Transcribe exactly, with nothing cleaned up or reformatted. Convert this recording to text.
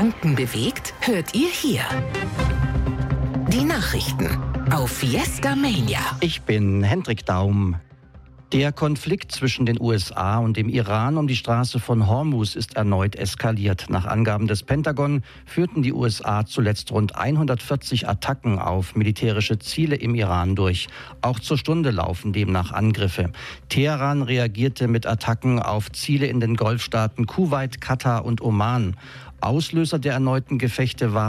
Gedanken bewegt, hört ihr hier. Die Nachrichten auf Fiesta Mania. Ich bin Hendrik Daum. Der Konflikt zwischen den U S A und dem Iran um die Straße von Hormuz ist erneut eskaliert. Nach Angaben des Pentagon führten die U S A zuletzt rund hundertvierzig Attacken auf militärische Ziele im Iran durch. Auch zur Stunde laufen demnach Angriffe. Teheran reagierte mit Attacken auf Ziele in den Golfstaaten Kuwait, Katar und Oman. Auslöser der erneuten Gefechte war